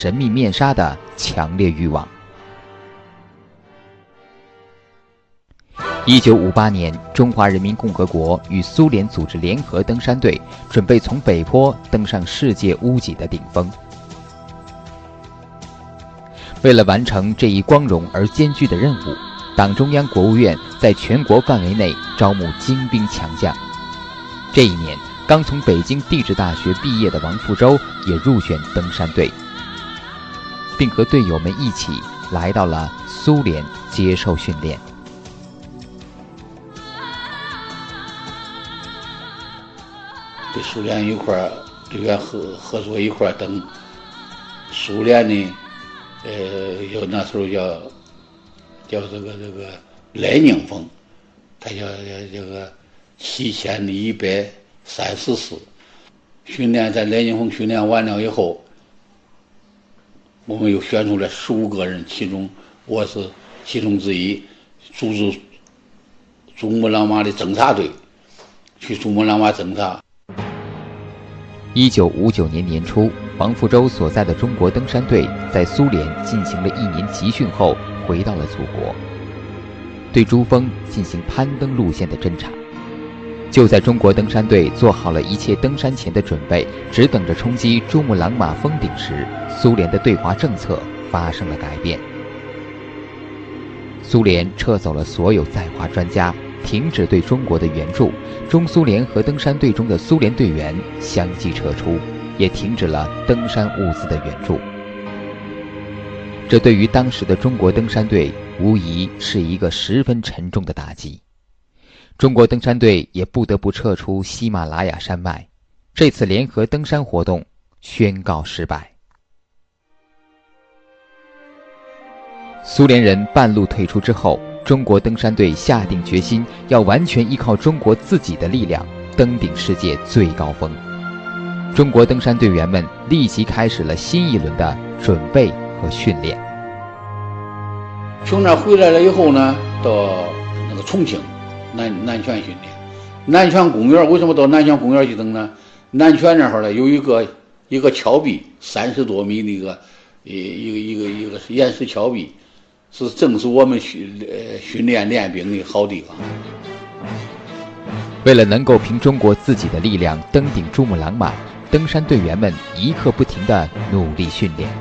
神秘面纱的强烈欲望。1958年，中华人民共和国与苏联组织联合登山队，准备从北坡登上世界屋脊的顶峰。为了完成这一光荣而艰巨的任务，党中央、国务院在全国范围内招募精兵强将。这一年，刚从北京地质大学毕业的王富洲也入选登山队，并和队友们一起来到了苏联接受训练。 跟苏联一块儿队员合作一块儿登苏联的，有那时候叫这个莱宁峰，它叫这个7134。训练在莱宁峰训练完了以后，我们又选出来15个人，其中我是其中之一，组织珠穆朗玛的侦察队，去珠穆朗玛侦察。 1959年年初，王富洲所在的中国登山队在苏联进行了1年集训后，回到了祖国，对珠峰进行攀登路线的侦察。就在中国登山队做好了一切登山前的准备，只等着冲击珠穆朗玛峰顶时，苏联的对华政策发生了改变。苏联撤走了所有在华专家，停止对中国的援助，中苏联和登山队中的苏联队员相继撤出，也停止了登山物资的援助。这对于当时的中国登山队无疑是一个十分沉重的打击。中国登山队也不得不撤出喜马拉雅山脉，这次联合登山活动宣告失败。苏联人半路退出之后，中国登山队下定决心要完全依靠中国自己的力量登顶世界最高峰。中国登山队员们立即开始了新一轮的准备和训练。 从那回来了以后呢，到那个重庆南泉训练。南泉公园为什么到南泉公园去登呢？南泉那会儿呢有一个峭壁，30多米的一个岩石峭壁，正是我们训练练兵的好地方。 为了能够凭中国自己的力量登顶珠穆朗玛，登山队员们一刻不停地努力训练。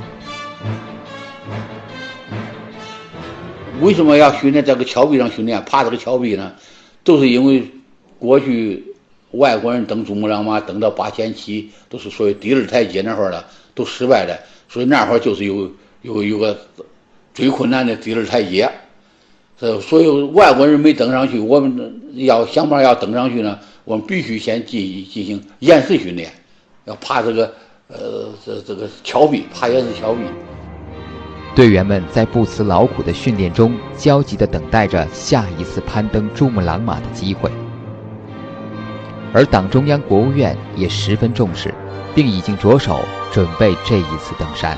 为什么要训练在这个峭壁上训练？爬这个峭壁呢？都是因为过去外国人登珠穆朗玛登到8700，都是所谓第二台阶那会儿的都失败了，所以那会儿就是有个最困难的第二台阶。所以外国人没登上去，我们要想办法要登上去呢，我们必须先进行岩石训练，要爬这个峭壁，爬岩石峭壁。 队员们在不辞劳苦的训练中，焦急地等待着下一次攀登珠穆朗玛的机会。而党中央、国务院也十分重视，并已经着手准备这一次登山。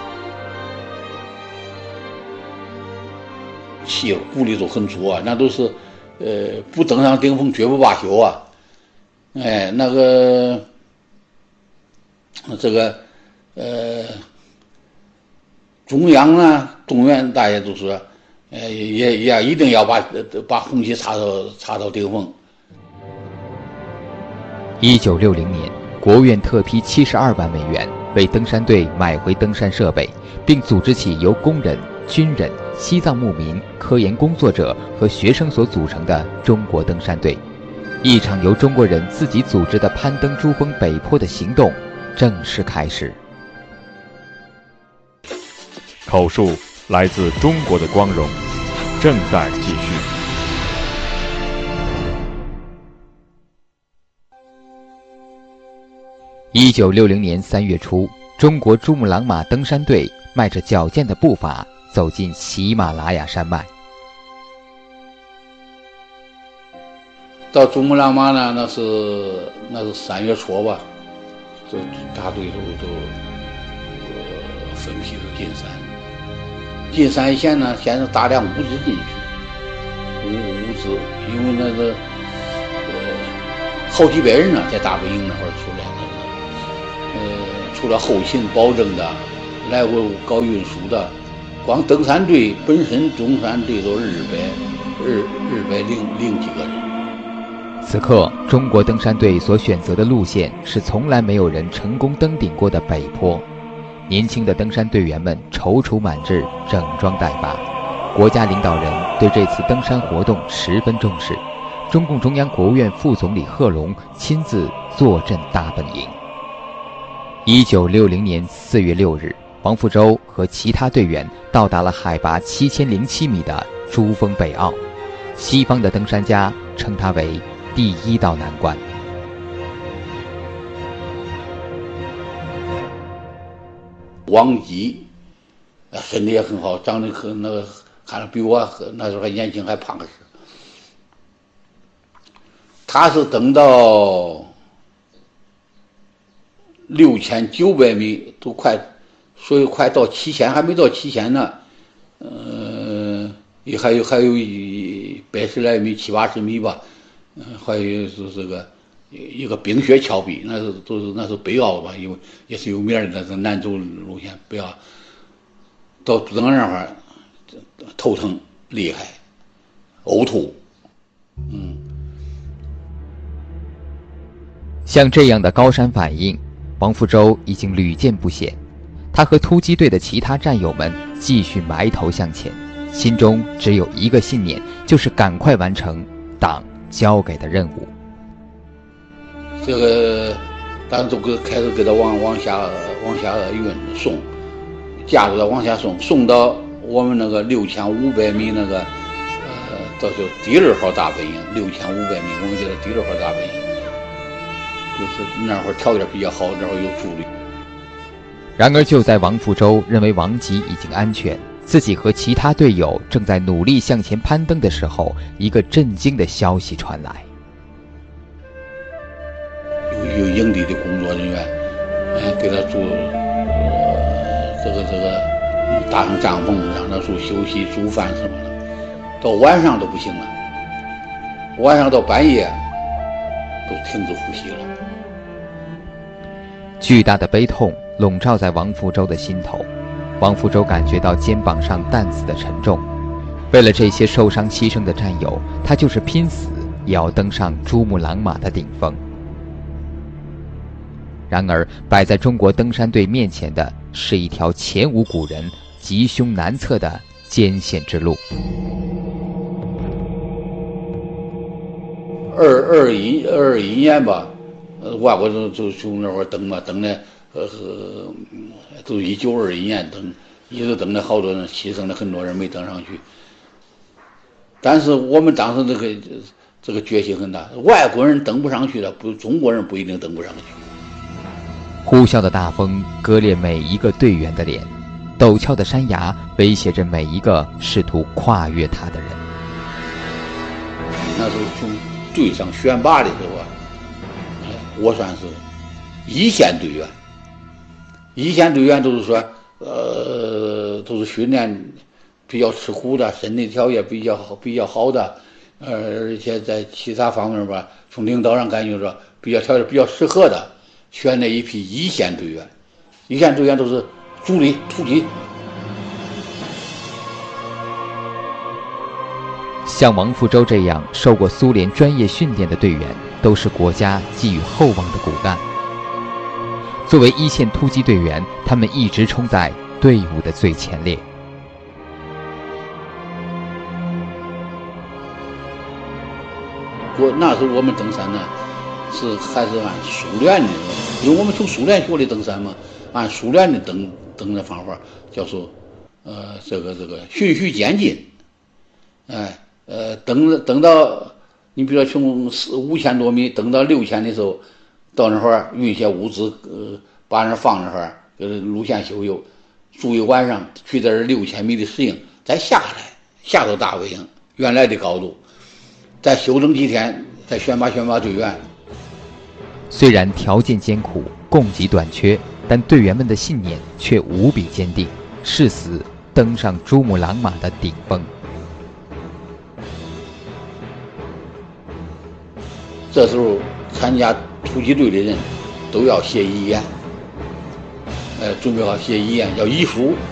气鼓励都很足啊，那都是不登上顶峰绝不罢休啊。中央呢动员大家都说，也一定要把红旗插到顶峰。 1960年，国务院特批72万美元为登山队买回登山设备，并组织起由工人、军人、西藏牧民、科研工作者和学生所组成的中国登山队。一场由中国人自己组织的攀登珠峰北坡的行动正式开始。 口述来自中国的光荣，正在继续。 1960年3月初，中国珠穆朗玛登山队迈着矫健的步伐走进喜马拉雅山脉。 到珠穆朗玛呢，那是3月初吧，就大队都分批的进山。进山前呢，先是大量物资进去，物资，因为那个好几百人呢，在大本营那会儿出来，除了后勤保证的来回搞运输的，光登山队本身中山队都200零几个人。 此刻，中国登山队所选择的路线是从来没有人成功登顶过的北坡。年轻的登山队员们踌躇满志，整装待发。国家领导人对这次登山活动十分重视，中共中央国务院副总理贺龙亲自坐镇大本营。1960年4月6日，王富洲和其他队员到达了海拔7007米的珠峰北坳，西方的登山家称它为第1道难关。 王吉，身体也很好，长得很那个，看着比我那时候还年轻，还胖个些。他是登到6900米，都快，所以快到7000，还没到7000呢。还有100来米，70-80米吧。还有是这个一个冰雪峭壁，那是北坳吧，因为也是有名的，那是南走路线。北坳到登那块儿，头疼厉害，呕吐。 像这样的高山反应，王富洲已经屡见不鲜。他和突击队的其他战友们继续埋头向前，心中只有一个信念，就是赶快完成党交给的任务。 这个当时就开始给他往下运送，架着他往下送到我们那个6500米那个到就第2号大本营，6500米，我们叫它第2号大本营，就是那会儿条件比较好，那会儿有助力。 然而就在王富洲认为王吉已经安全，自己和其他队友正在努力向前攀登的时候，一个震惊的消息传来。 有营地的工作人员，给他住这个搭上帐篷，让他住休息、煮饭什么的。到晚上都不行了，晚上到半夜都停止呼吸了。 巨大的悲痛笼罩在王富洲的心头，王富洲感觉到肩膀上担子的沉重。为了这些受伤牺牲的战友，他就是拼死也要登上珠穆朗玛的顶峰。然而，摆在中国登山队面前的是一条前无古人、吉凶难测的艰险之路。 21年吧，外国人就从那会儿登嘛，登的都1921年登，一直登了好多人，牺牲了很多人没登上去。但是我们当时这个决心很大，外国人登不上去的，中国人不一定登不上去。 呼啸的大风割裂每一个队员的脸，陡峭的山崖威胁着每一个试图跨越它的人。 那时候从队上选拔的时候啊，我算是一线队员。一线队员都是说，都是训练比较吃苦的，身体条件比较好的，而且在其他方面吧，从领导上感觉说条件比较适合的。选了一批一线队员，一线队员都是主力突击。 像王富洲这样受过苏联专业训练的队员，都是国家寄予厚望的骨干。作为一线突击队员，他们一直冲在队伍的最前列。 那时候我们登山呢，还是按苏联的，因为我们从苏联学的登山嘛，按苏联的登的方法，叫做这个循序渐进，登到你比如说从5000多米登到6000的时候，到那会儿运些物资，把那放那会儿，路线修修，住一晚上，去这6000米的适应，再下到大本营原来的高度，再休整几天，再选拔队员。 虽然条件艰苦，供给短缺，但队员们的信念却无比坚定，誓死登上珠穆朗玛的顶峰。 这时候参加突击队的人都要写遗言， 准备好协议，要依附。